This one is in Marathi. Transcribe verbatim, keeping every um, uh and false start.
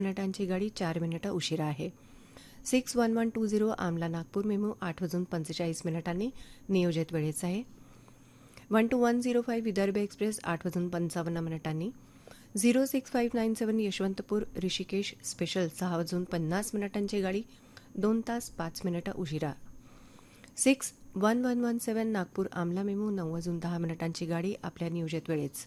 मिनिटांची गाडी चार मिनिटं उशिरा आहे. Six one one two zero आमला नागपूर मेमू आठ वाजून पंचेचाळीस मिनिटांनी नियोजित वेळेचा आहे. One two one zero five Vidarbha express आठ वाजून पंचावन्न मिनिटांनी. झिरो सिक्स फाईव्ह नाईन सेवन यशवंतपूर ऋषिकेश स्पेशल सहा वाजून पन्नास मिनिटांची गाडी दोन तास पाच मिनिटं उशिरा. सिक्स वन वन वन सेवन नागपूर आमला मेमू नऊ वाजून दहा मिनिटांची गाडी आपल्या नियोजित वेळेच.